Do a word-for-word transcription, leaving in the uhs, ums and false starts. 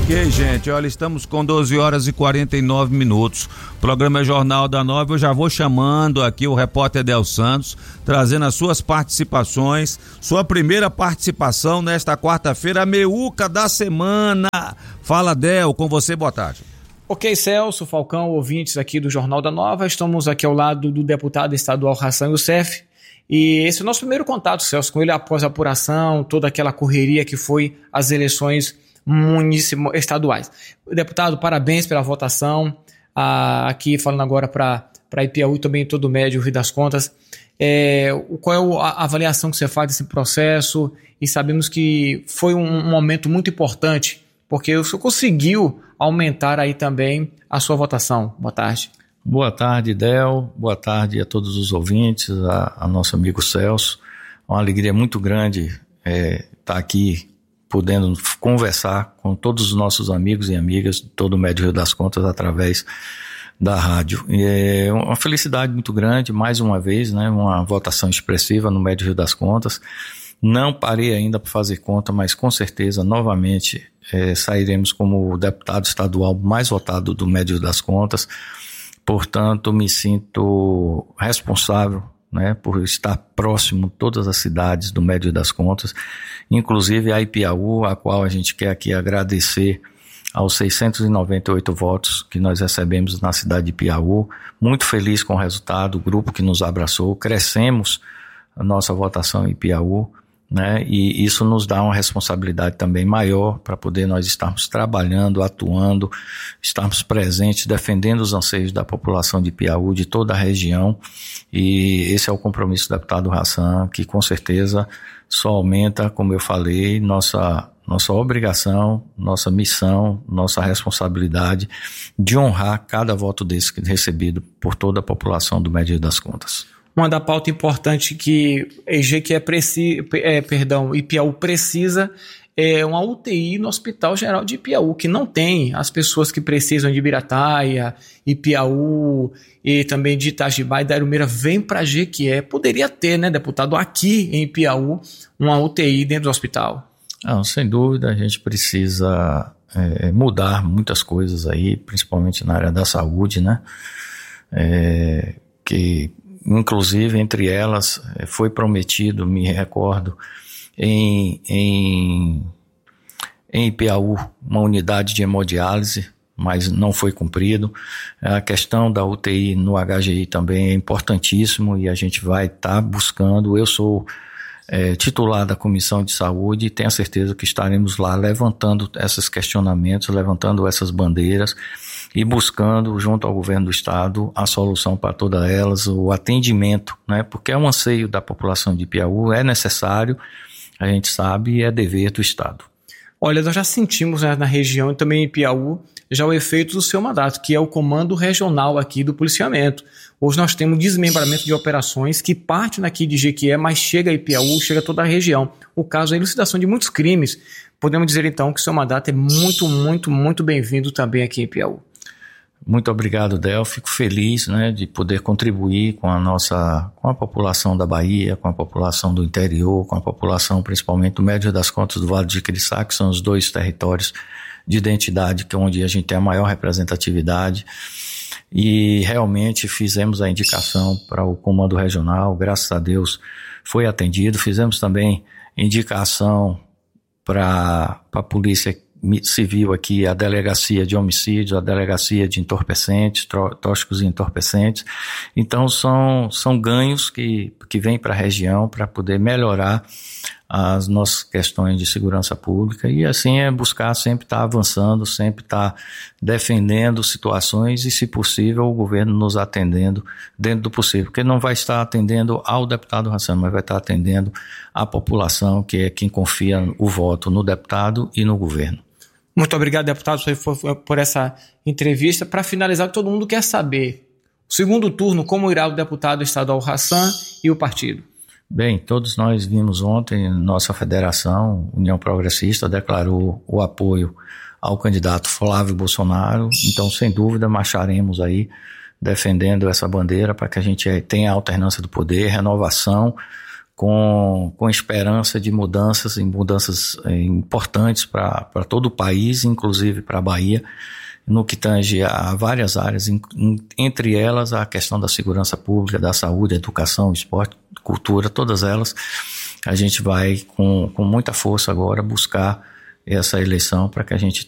Ok, gente, olha, estamos com doze horas e quarenta e nove minutos. O programa é Jornal da Nova. Eu já vou chamando aqui o repórter Del Santos, trazendo as suas participações. Sua primeira participação nesta quarta-feira, a meuca da semana. Fala, Del, com você, boa tarde. Ok, Celso, Falcão, ouvintes aqui do Jornal da Nova. Estamos aqui ao lado do deputado estadual Hassan Youssef. E esse é o nosso primeiro contato, Celso, com ele após a apuração, toda aquela correria que foi as eleições municipais, estaduais. Deputado, parabéns pela votação. Ah, aqui falando agora para Ipiaú e também todo o Médio Rio das Contas. É, qual é a avaliação que você faz desse processo? E sabemos que foi um, um momento muito importante, porque o senhor conseguiu aumentar aí também a sua votação. Boa tarde. Boa tarde, Del. Boa tarde a todos os ouvintes, a, a nosso amigo Celso. Uma alegria muito grande estar é, tá aqui podendo conversar com todos os nossos amigos e amigas de todo o Médio Rio das Contas através da rádio. E é uma felicidade muito grande, mais uma vez, né, uma votação expressiva no Médio Rio das Contas. Não parei ainda para fazer conta, mas com certeza, novamente, é, sairemos como o deputado estadual mais votado do Médio Rio das Contas. Portanto, me sinto responsável, né, por estar próximo de todas as cidades do Médio das Contas, inclusive a Ipiaú, a qual a gente quer aqui agradecer aos seiscentos e noventa e oito votos que nós recebemos na cidade de Ipiaú. Muito feliz com o resultado, o grupo que nos abraçou, crescemos a nossa votação em Ipiaú, né, e isso nos dá uma responsabilidade também maior para poder nós estarmos trabalhando, atuando, estarmos presentes, defendendo os anseios da população de Ipiaú, de toda a região, e esse é o compromisso do deputado Hassan, que com certeza só aumenta, como eu falei, nossa, nossa obrigação, nossa missão, nossa responsabilidade de honrar cada voto desse recebido por toda a população do Médio das Contas. Uma da pauta importante que Jequié preci, é, perdão, Ipiaú precisa é uma U T I no Hospital Geral de Ipiaú, que não tem. As pessoas que precisam de Birataia, Ipiaú e também de Itajibá e da Irumeira vêm para Jequié. Poderia ter, né, deputado, aqui em Ipiaú, uma U T I dentro do hospital. Não, sem dúvida, a gente precisa é, mudar muitas coisas aí, principalmente na área da saúde, né? É, que inclusive, entre elas, foi prometido, me recordo, em, em, em Ipiaú, uma unidade de hemodiálise, mas não foi cumprido. A questão da U T I no H G I também é importantíssimo e a gente vai estar tá buscando. Eu sou é, titular da Comissão de Saúde e tenho certeza que estaremos lá levantando esses questionamentos, levantando essas bandeiras e buscando, junto ao governo do estado, a solução para todas elas, o atendimento, né? Porque é um anseio da população de Ipiaú, é necessário, a gente sabe, e é dever do estado. Olha, nós já sentimos, né, na região e também em Ipiaú já o efeito do seu mandato, que é o comando regional aqui do policiamento. Hoje nós temos desmembramento de operações que partem daqui de Jequié, mas chega a Ipiaú, chega a toda a região. O caso é a elucidação de muitos crimes. Podemos dizer então que o seu mandato é muito, muito, muito bem-vindo também aqui em Ipiaú. Muito obrigado, Del. Fico feliz, né, de poder contribuir com a nossa, com a população da Bahia, com a população do interior, com a população principalmente do Médio das Contas do Vale de Jequié, que são os dois territórios de identidade que é onde a gente tem a maior representatividade. E realmente fizemos a indicação para o comando regional, graças a Deus foi atendido. Fizemos também indicação para a polícia civil aqui, a delegacia de homicídios, a delegacia de entorpecentes, tóxicos e entorpecentes. Então são, são ganhos que, que vêm para a região para poder melhorar as nossas questões de segurança pública e assim é buscar sempre estar avançando, sempre estar defendendo situações e, se possível, o governo nos atendendo dentro do possível, porque não vai estar atendendo ao deputado Hassan, mas vai estar atendendo à população, que é quem confia o voto no deputado e no governo. Muito obrigado, deputado, por essa entrevista. Para finalizar, todo mundo quer saber, o segundo turno, como irá o deputado estadual Hassan e o partido? Bem, todos nós vimos ontem, nossa federação, União Progressista, declarou o apoio ao candidato Flávio Bolsonaro, então sem dúvida marcharemos aí defendendo essa bandeira para que a gente tenha a alternância do poder, renovação, com, com esperança de mudanças, e mudanças é, importantes para todo o país, inclusive para a Bahia, no que tange a várias áreas, in, in, entre elas a questão da segurança pública, da saúde, educação, esporte, cultura, todas elas. A gente vai com, com muita força agora buscar essa eleição para que a gente